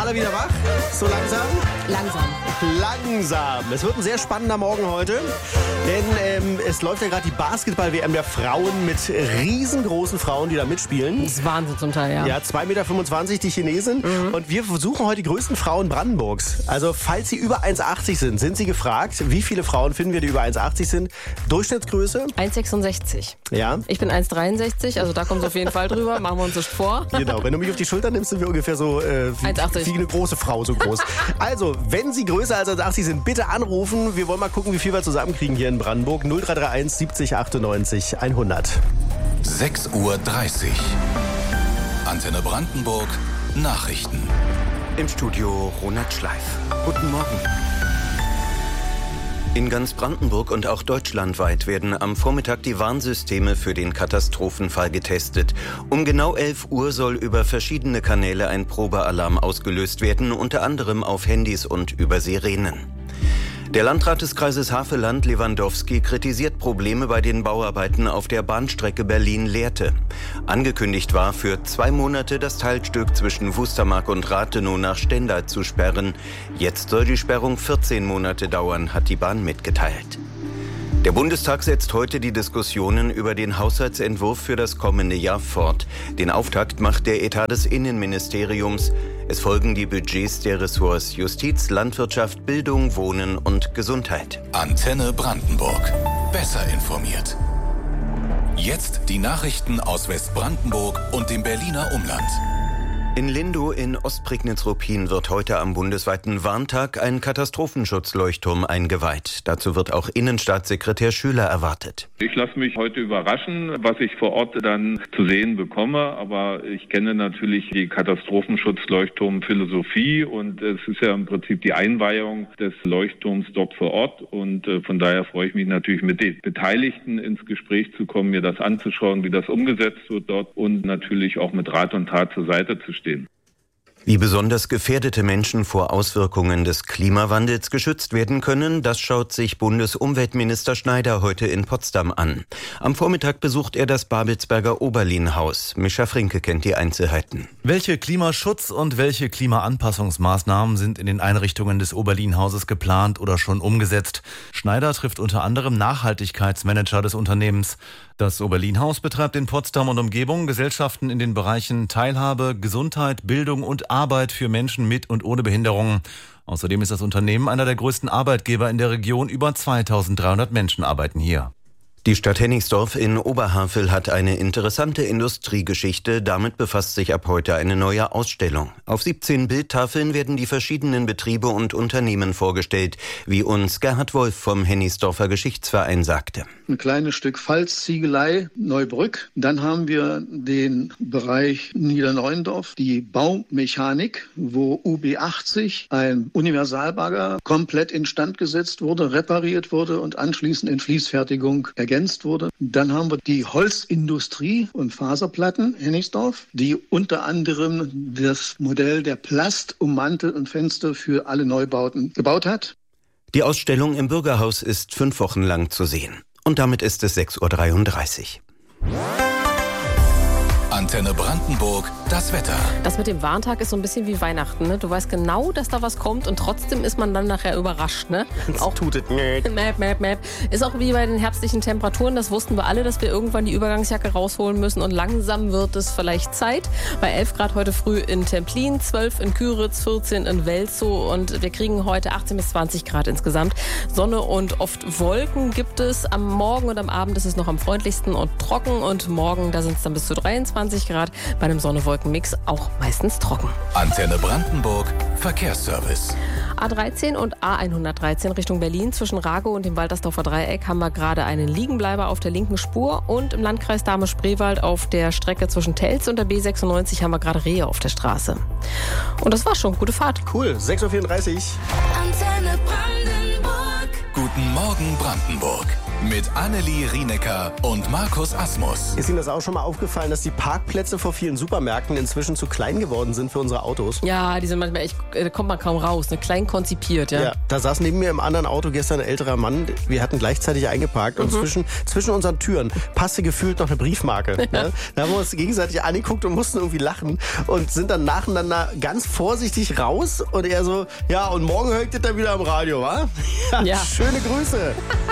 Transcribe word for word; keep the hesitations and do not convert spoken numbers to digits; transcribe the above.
alle wieder wach? So langsam? Langsam. Langsam. Es wird ein sehr spannender Morgen heute, denn ähm, es läuft ja gerade die Basketball-W M der Frauen mit riesengroßen Frauen, die da mitspielen. Das ist Wahnsinn zum Teil, ja. Ja, zwei Meter fünfundzwanzig die Chinesen. Mhm. Und wir versuchen heute die größten Frauen Brandenburgs. Also falls sie über eins Komma achtzig sind, sind sie gefragt. Wie viele Frauen finden wir, die über eins Komma achtzig sind? Durchschnittsgröße? eins Komma sechsundsechzig. Ja. Ich bin eins Komma dreiundsechzig, also da kommt es auf jeden Fall drüber. Machen wir uns nicht vor. Genau, wenn du mich auf die Schulter nimmst, sind wir ungefähr so äh, wie, eins Komma achtzig. wie eine große Frau, so groß. Also, wenn sie größer als eins Komma achtzig sind, bitte anrufen. Wir wollen mal gucken, wie viel wir zusammenkriegen hier in Brandenburg. null drei drei eins siebzig achtundneunzig hundert. sechs Uhr dreißig. Antenne Brandenburg. Nachrichten. Im Studio Ronald Schleif. Guten Morgen. In ganz Brandenburg und auch deutschlandweit werden am Vormittag die Warnsysteme für den Katastrophenfall getestet. Um genau elf Uhr soll über verschiedene Kanäle ein Probealarm ausgelöst werden, unter anderem auf Handys und über Sirenen. Der Landrat des Kreises Havelland, Lewandowski, kritisiert Probleme bei den Bauarbeiten auf der Bahnstrecke Berlin-Lehrte. Angekündigt war, für zwei Monate das Teilstück zwischen Wustermark und Rathenow nach Stendal zu sperren. Jetzt soll die Sperrung vierzehn Monate dauern, hat die Bahn mitgeteilt. Der Bundestag setzt heute die Diskussionen über den Haushaltsentwurf für das kommende Jahr fort. Den Auftakt macht der Etat des Innenministeriums. Es folgen die Budgets der Ressorts Justiz, Landwirtschaft, Bildung, Wohnen und Gesundheit. Antenne Brandenburg. Besser informiert. Jetzt die Nachrichten aus Westbrandenburg und dem Berliner Umland. In Lindow in Ostprignitz-Ruppin wird heute am bundesweiten Warntag ein Katastrophenschutzleuchtturm eingeweiht. Dazu wird auch Innenstaatssekretär Schüler erwartet. Ich lasse mich heute überraschen, was ich vor Ort dann zu sehen bekomme. Aber ich kenne natürlich die Katastrophenschutzleuchtturm-Philosophie und es ist ja im Prinzip die Einweihung des Leuchtturms dort vor Ort. Und von daher freue ich mich natürlich, mit den Beteiligten ins Gespräch zu kommen, mir das anzuschauen, wie das umgesetzt wird dort und natürlich auch mit Rat und Tat zur Seite zu stehen. Wie besonders gefährdete Menschen vor Auswirkungen des Klimawandels geschützt werden können, das schaut sich Bundesumweltminister Schneider heute in Potsdam an. Am Vormittag besucht er das Babelsberger Oberlin-Haus. Mischa Frinke kennt die Einzelheiten. Welche Klimaschutz- und welche Klimaanpassungsmaßnahmen sind in den Einrichtungen des Oberlin-Hauses geplant oder schon umgesetzt? Schneider trifft unter anderem Nachhaltigkeitsmanager des Unternehmens. Das Oberlin-Haus betreibt in Potsdam und Umgebung Gesellschaften in den Bereichen Teilhabe, Gesundheit, Bildung und Arbeit für Menschen mit und ohne Behinderungen. Außerdem ist das Unternehmen einer der größten Arbeitgeber in der Region. Über zweitausenddreihundert Menschen arbeiten hier. Die Stadt Hennigsdorf in Oberhavel hat eine interessante Industriegeschichte. Damit befasst sich ab heute eine neue Ausstellung. Auf siebzehn Bildtafeln werden die verschiedenen Betriebe und Unternehmen vorgestellt, wie uns Gerhard Wolf vom Hennigsdorfer Geschichtsverein sagte. Ein kleines Stück Pfalzziegelei Neubrück. Dann haben wir den Bereich Niederneuendorf, die Baumechanik, wo U B achtzig, ein Universalbagger, komplett instand gesetzt wurde, repariert wurde und anschließend in Fließfertigung ergänzt wurde. Dann haben wir die Holzindustrie und Faserplatten Hennigsdorf, die unter anderem das Modell der Plast-Ummantel und Fenster für alle Neubauten gebaut hat. Die Ausstellung im Bürgerhaus ist fünf Wochen lang zu sehen. Und damit ist es sechs Uhr dreiunddreißig. Antenne Brandenburg, das Wetter. Das mit dem Warntag ist so ein bisschen wie Weihnachten. Ne? Du weißt genau, dass da was kommt und trotzdem ist man dann nachher überrascht. Ne? Auch tutet. Map, map, map. Ist auch wie bei den herbstlichen Temperaturen. Das wussten wir alle, dass wir irgendwann die Übergangsjacke rausholen müssen und langsam wird es vielleicht Zeit. Bei elf Grad heute früh in Templin, zwölf in Küritz, vierzehn in Welzow und wir kriegen heute achtzehn bis zwanzig Grad insgesamt. Sonne und oft Wolken gibt es. Am Morgen und am Abend ist es noch am freundlichsten und trocken und morgen, da sind es dann bis zu dreiundzwanzig Grad, bei einem Sonne-Wolken-Mix auch meistens trocken. Antenne Brandenburg, Verkehrsservice. A dreizehn und A hundertdreizehn Richtung Berlin zwischen Ragow und dem Waltersdorfer Dreieck haben wir gerade einen Liegenbleiber auf der linken Spur und im Landkreis Dahme-Spreewald auf der Strecke zwischen Telz und der B sechsundneunzig haben wir gerade Rehe auf der Straße. Und das war's schon. Gute Fahrt. Cool, sechs Uhr vierunddreißig. Antenne Brandenburg. Guten Morgen Brandenburg mit Annelie Rienecker und Markus Asmus. Ist Ihnen das auch schon mal aufgefallen, dass die Parkplätze vor vielen Supermärkten inzwischen zu klein geworden sind für unsere Autos? Ja, die sind manchmal echt, da kommt man kaum raus, ne? Klein konzipiert, ja. Ja, da saß neben mir im anderen Auto gestern ein älterer Mann. Wir hatten gleichzeitig eingeparkt und mhm. zwischen, zwischen unseren Türen passte gefühlt noch eine Briefmarke. Ja. Ne? Da haben wir uns gegenseitig angeguckt und mussten irgendwie lachen und sind dann nacheinander ganz vorsichtig raus und er so, ja, und morgen höre ich das dann wieder am Radio, wa? Ja, ja. Schöne Grüße.